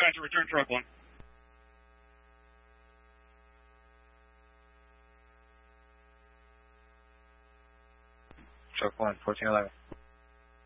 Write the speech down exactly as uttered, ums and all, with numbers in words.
Dispatcher, return truck one. Truck one, fourteen eleven.